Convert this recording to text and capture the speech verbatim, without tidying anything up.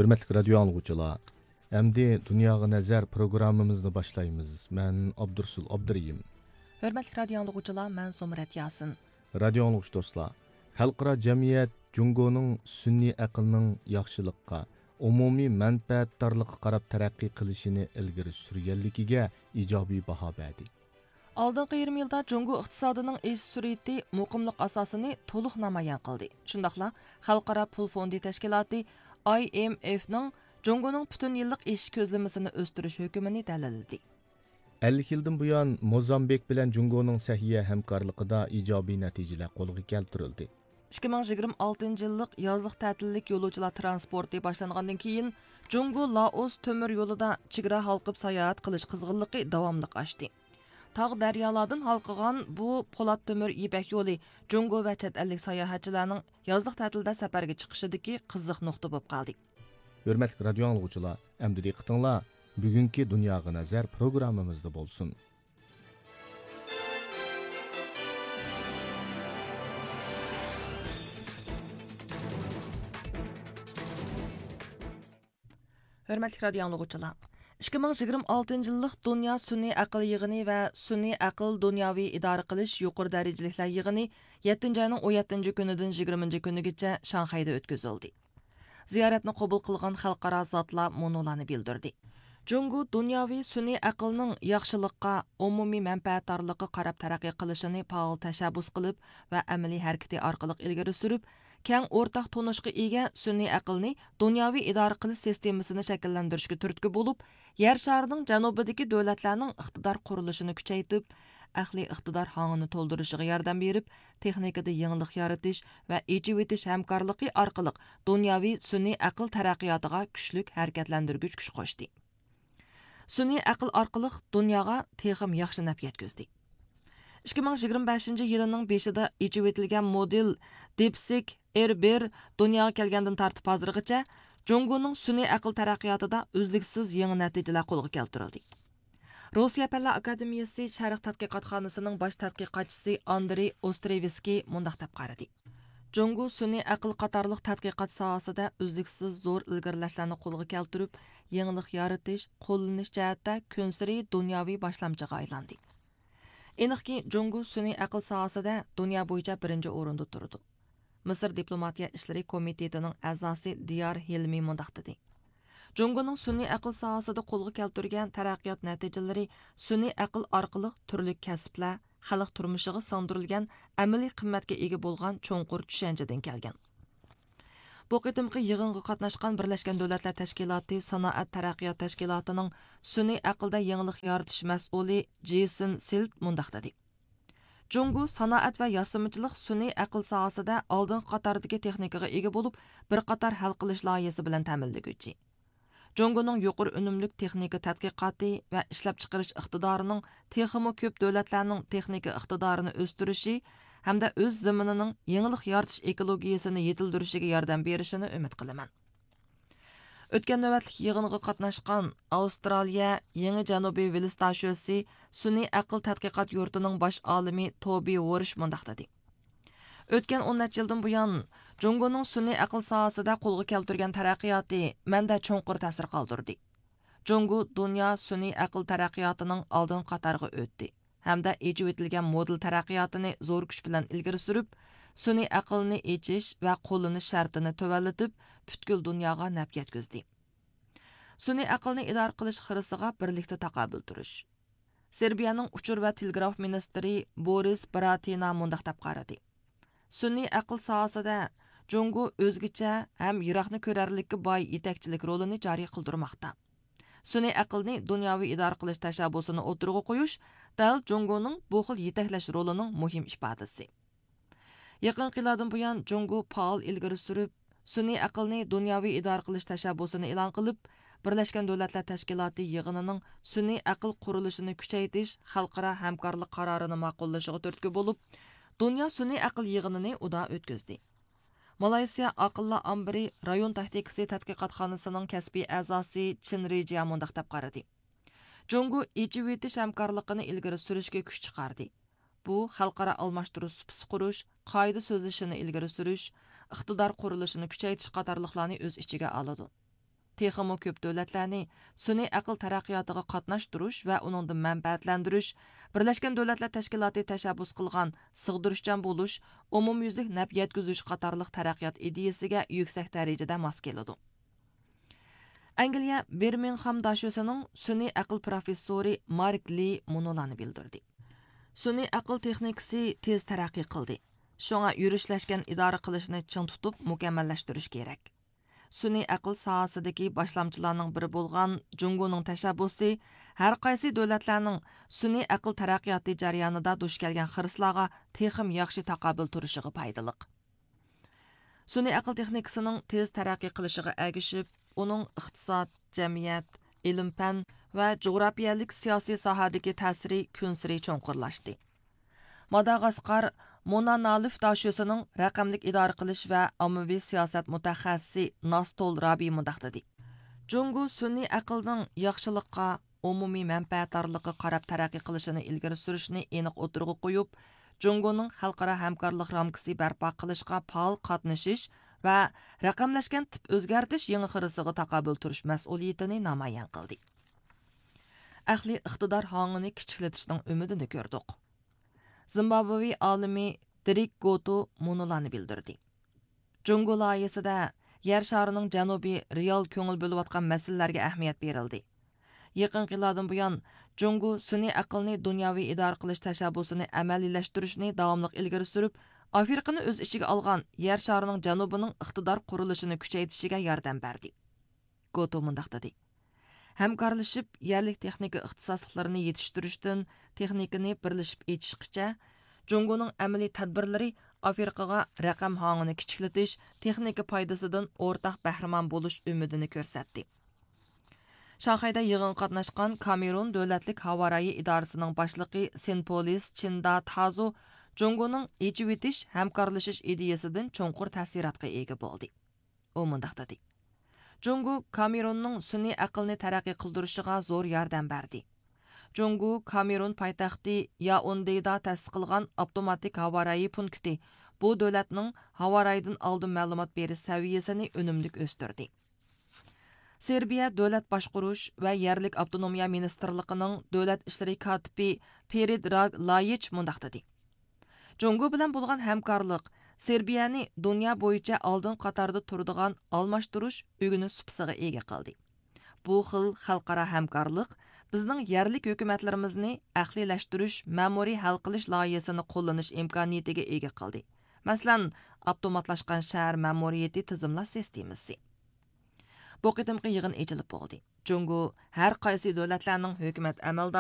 Hürmetli radyo anlıqçılar, əmdi Dünyaya Nəzər proqramımızı başlayımız. Mən Abdursul Abduriyim. Hörmətli radio anlıqçılar, mən Somrat Yasin. Radio anlıqçı dostlar, xalqara cəmiyyət Cungo'nun sünni aqlının yaxşılıqqa, umumi mənfəətdarlıqqa qarab tərəqqi qilishini ilgiri sürgənligiga ijobiy baho berdi. Алдыңғы yirmi yılda Cungo iqtisodының өсіш sur'ati muqimlik asosini to'liq namoyon qildi. Shundaqla Xalqaro pul fondi tashkiloti I M F'ning Cungoning butun yillik ish ko'zlamasini o'stirish hukmini dalilladi. ellik yildan buyon Mozambik bilan Cungoning sahiya hamkorligida ijobiy natijalar qo'lga keltirildi. ikki ming yigirma oltinchi yillik yozliq ta'tillik yo'lovchilar transporti boshlangandan keyin Cungo Laos temir yo'lida chegara halqib sayohat qilish qizg'inligi davomli oshdi. Tağ daryolardan halqıgan bu Polat temir ipak yo'li Cungo va chet ellik sayohatchilarning yozliq ta'tilda safarga chiqishidagi qiziq nuqta bo'lib qoldi. Hürmetli radyo anlıqçılar, əmdi diqqətinizlər bugünkü Dünyaya Nəzər proqramımızda bolsun. Hörmətli radio anlıqçılar, ikki ming yigirma oltinchi yillik Dünya Sunniy aql yig'ini va Sunniy aql dunyoviy idora qilish yuqori darajaliklar yig'ini yettinchi oyning o'n yettinchi kunidan yigirmanchi kunigacha Shanxayda o'tkazildi. Ziyoratni qabul qilgan xalqaro zotlar monolarni bildirdi. Cungo dunyoviy sun'iy aqlning yaxshilikqa, umumiy manfaatdorlikqa qarab taraqqiy qilishini faol tashabbus qilib va amaliy harakati orqali ilgari surib, keng o'rtaq tonishga ega sun'iy aqlni dunyoviy idora qilish sistemasini shakllantirishga turtki bo'lib, yer sharining janubidagi davlatlarning iqtidor qurilishini kuchaytirib, aqliy iqtidor hongini to'ldirishiga yordam berib, texnikada yangilik yaratish va ijod etish hamkorligi orqali dunyoviy sun'iy aql taraqqiyotiga kuchli harakatlantirgich kuch qo'shdi. Sun'iy aql orqali dunyoga texim yaxshi naf yetkazdi. ikki ming yigirma beshinchi yilining beshida ijod etilgan model DeepSeek R bir dunyoga kelgandan tortib hozirgacha Cungoning sun'iy aql taraqqiyotida uzluksiz yangi natijalar qo'lga keltirildi. Rossiya Fanlar Akademiyasi Sharq tadqiqotxonasining bosh tadqiqotchisi Andrey Ostrevskiy mundaq deb qaradi. Cungo sun'iy aql qatorliq tadqiqot sohasida uzluksiz zo'r ilgarilashlarni qo'lga keltirib, yangilik yaratish, qo'llanish jihatda kunsiri dunyoviy boshlamchiga aylandi. Aniqki, Cungo sun'iy aql sohasida dunyo bo'yicha birinchi o'rinda turadi. Misr diplomatiya ishlari komitetining a'zosi Diyar Hilmi mundaq dedi. Cungoning sun'iy aql sohasida qo'lga keltirgan taraqqiyot natijalari sun'iy aql orqali turli kasblar, xalq turmushiga singdirilgan amaliy qimmatga ega bo'lgan cho'nqur tushunchadan kelgan. Bu qitimqi yig'inga qatnashgan Birlashgan Davlatlar Tashkiloti Sanoat taraqqiyot tashkilotining sun'iy aqlda yangilik yaratish mas'uli Jason Silt mundaq dedi. Cungo sanoat va yasamachilik sun'iy aql sohasida oldin qatordagi texnikaga ega bo'lib, bir qator hal qilish loyihasi bilan ta'minlaguvchi. Cungoning yuqori unumlik texnika tadqiqoti va ishlab chiqarish iqtidorining texmo ko'p davlatlarning texnika iqtidorini o'stirishi hamda o'z zamonining yangilik yaratish ekologiyasini yetildirishiga yordam berishini umid qilaman. O'tgan navbatlik yig'inga qatnashgan Avstraliya Yangi Janubiy Wales tashuvchisi sun'iy aql tadqiqot yurtining bosh olimi Toby Warish mundaq dedi. O'tgan o'n necha yildan buyon Cungoning sun'iy aql sohasida qo'lga keltirgan taraqqiyoti menda cho'nqur ta'sir qoldirdi. Cungo dunyo sun'iy aql taraqqiyotining oldin qatoriga o'tdi hamda ijod etilgan model taraqqiyotini zo'r kuch bilan ilgari surib, sun'iy aqlni echish va qo'llanish shartini to'vallatib, butkul dunyoga naf yetkazdi. Sun'iy aqlni idora qilish xirisiga birlikda taqobil turish. Serbiyaning uchur va telegraf ministri Boris Bratina mundaq deb qaradi. Sun'iy aql sohasida Cungo o'zgacha ham yiroqni ko'rarlikka boy yetakchilik rolini joriy qildirmoqda. Sun'iy aqlni dunyoviy idora qilish tashabbusini o'tirg'a qo'yish dal Cungoning bu xil yetaklash rolining muhim ifodasi. Yaqin yillardan buyon Cungo faol ilgari surib, sun'iy aqlni dunyoviy idora qilish tashabbusini e'lon qilib, Birlashgan Davlatlar Tashkiloti yig'inining sun'iy aql qurilishini kuchaytirish xalqaro hamkorlik qarorini ma'qullashiga turtki bo'lib, Dunyo sun'iy aql yig'inini uda o'tkazdi. Malayziya aqlli ambiri rayon taktikasi tadqiqotxonasining kasbiy a'zosi Chin Rijia mundaq deb qaradi. Cungo ijod etish hamkorligini ilgari surishga kuch chiqardi. Bu xalqaro almashtirish supisi qurish, qoida so'zlashini ilgari surish, iqtidor qurilishini kuchaytirish qatorliqlarni o'z ichiga oladi. texmo ko'p davlatlarni sun'iy aql taraqqiyotiga qatnashtirish va uningdan manfaatlantirish, Birlashgan Davlatlar Tashkiloti tashabbus qilgan sig'dirishchan bo'lish, umumyuzlik naf yetkazish qatorliq taraqqiyot ideyasiga yuksak darajada mos keladi. Angliya Birmingham dashosining sun'iy aql professori Mark Lee munolani bildirdi. Sun'iy aql texnikasi tez taraqqiy qildi. Shunga yurishlashgan idora qilishni ching tutib mukammallashtirish kerak. Sun'iy aql sohasidagi boshlamchilarning biri bo'lgan Jungoning tashabbusi har qaysi davlatlarning sun'iy aql taraqqiyoti jarayonida duch kelgan xirislarga texim yaxshi taqobil turishiga foydali. Sun'iy aql texnikasining tez taraqqiy qilishiga ergishib, uning iqtisod, jamiyat, ilm-fan va jo'grafiyalik siyosiy sohadagi ta'siri kunsiri cho'nqurlashdi. Madagaskar Monanalif dashosining raqamlik idora qilish va ommaviy siyosat mutaxassisi Nastol Rabi mundaq dedi. Jungo sun'iy aqlning yaxshilikqa, umumiy manfaatdorlikqa qarab taraqqiy qilishini ilgari surishni aniq o'tirg'i qo'yib, Jungoning xalqaro hamkorlik ramkasi barpo qilishga faol qatnashish va raqamlashgan tip o'zgartish yangi xirisiga taqobil turish mas'uliyatini namoyon qildi. Ahli iqtidor hongini kichiklatishning umidini ko'rdik. Zimbabwe olimi Derek Goto munolani bildirdi. Jungo loyihasida yer sharining janubiy real ko'ngil bo'layotgan masalalarga ahamiyat berildi. Yaqin yillardan buyon Jungo sun'iy aqlni dunyoviy idora qilish tashabbusini amaliylashtirish davomli ilgari surib, Afrikani o'z ichiga olgan yer sharining janubining iqtidor qurilishini kuchaytirishiga yordam berdi. Goto mundaq dedi. Hamkorlashib yerlik texnika ixtisosliklarini yetishtirishdan texnikani birlashib etishgacha Jungoning amaliy tadbirlari Afrikaga raqam hongini kichiklatish, texnika foydasidan o'rtaq bahramon bo'lish umidini ko'rsatdi. Shanxayda yig'in qatnashgan Kamerun davlatlik havarayi idorasining boshlig'i Senpolis Chinda Tazo Jungoning echib etish, hamkorlashish ideyasidan cho'nqur ta'sirotga ega bo'ldi. U mundaq dedi. Jungo Kamerunning sun'iy aqlni taraqqiy qildirishiga zo'r yordam berdi. Jungo Kamerun poytaxti Yaoundeda ta'sis qilgan avtomatik havarayi punkti bu davlatning havaraydan oldin ma'lumot berish saviyasini unumli o'stirdi. Serbiya davlat boshqarish va yerlik avtonomiya ministrligining davlat ishlari kotibi Predrag Lajic mundaq dedi. Jungo bilan bo'lgan hamkorlik Serbiyani dunyo bo'yicha oldin qatorda turadigan almashtirish o'g'ini supsiga ega qildi. Bu xil xalqaro hamkorlik bizning yerlik hukumatlarimizni ahlilashtirish, ma'muriy hal qilish loyihasini qo'llanish imkoniyatiga ega qildi. Masalan, avtomatlashgan shahar ma'muriyati tizimlash sistemasi. Bu qitimqi yig'in echilib bo'ldi. Jungo har qaysi davlatlarning hukumat amaldor